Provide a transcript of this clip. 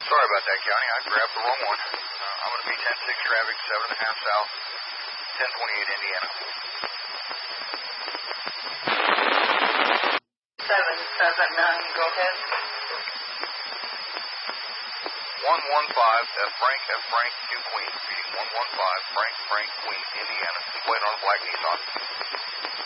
Sorry about that, County. I grabbed the wrong one. I'm going to be 10-6 traffic, 7.5 south, 1028 Indiana. 779, go ahead. 115 F Frank Q Queen. Reading 115 Frank Queen, Indiana. Waiting on a black Nissan.